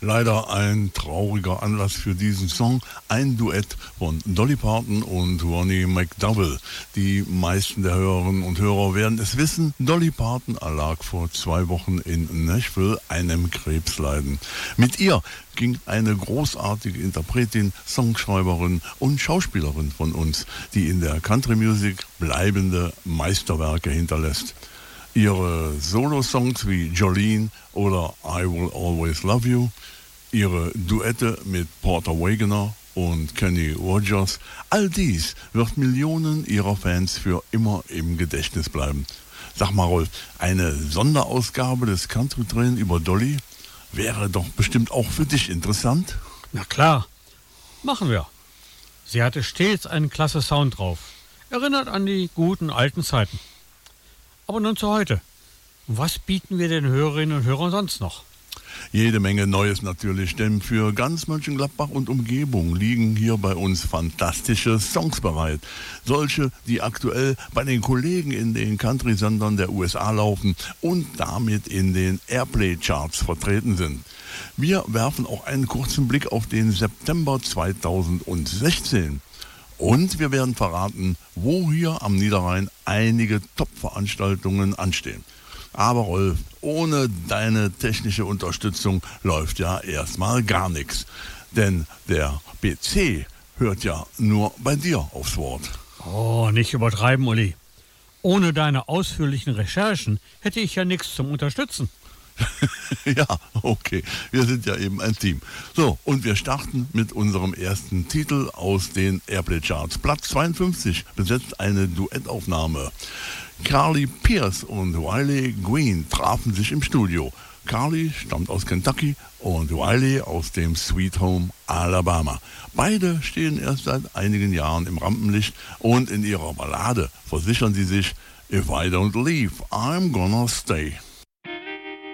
Leider ein trauriger Anlass für diesen Song, ein Duett von Dolly Parton und Ronnie McDowell. Die meisten der Hörerinnen und Hörer werden es wissen, Dolly Parton erlag vor 2 Wochen in Nashville einem Krebsleiden. Mit ihr ging eine großartige Interpretin, Songschreiberin und Schauspielerin von uns, die in der Country Music bleibende Meisterwerke hinterlässt. Ihre Solo-Songs wie Jolene oder I Will Always Love You, ihre Duette mit Porter Wagoner und Kenny Rogers, all dies wird Millionen ihrer Fans für immer im Gedächtnis bleiben. Sag mal, Rolf, eine Sonderausgabe des Country Train über Dolly wäre doch bestimmt auch für dich interessant? Na klar, machen wir. Sie hatte stets einen klasse Sound drauf. Erinnert an die guten alten Zeiten. Aber nun zu heute. Was bieten wir den Hörerinnen und Hörern sonst noch? Jede Menge Neues natürlich, denn für ganz Mönchengladbach und Umgebung liegen hier bei uns fantastische Songs bereit. Solche, die aktuell bei den Kollegen in den Country-Sendern der USA laufen und damit in den Airplay-Charts vertreten sind. Wir werfen auch einen kurzen Blick auf den September 2016. Und wir werden verraten, wo hier am Niederrhein einige Top-Veranstaltungen anstehen. Aber Rolf, ohne deine technische Unterstützung läuft ja erstmal gar nichts. Denn der PC hört ja nur bei dir aufs Wort. Oh, nicht übertreiben, Uli. Ohne deine ausführlichen Recherchen hätte ich ja nichts zum Unterstützen. Ja, okay. Wir sind ja eben ein Team. So, und wir starten mit unserem ersten Titel aus den Airplay Charts. Platz 52 besetzt eine Duettaufnahme. Carly Pearce und Wiley Green trafen sich im Studio. Carly stammt aus Kentucky und Wiley aus dem Sweet Home Alabama. Beide stehen erst seit einigen Jahren im Rampenlicht und in ihrer Ballade versichern sie sich: If I don't leave, I'm gonna stay.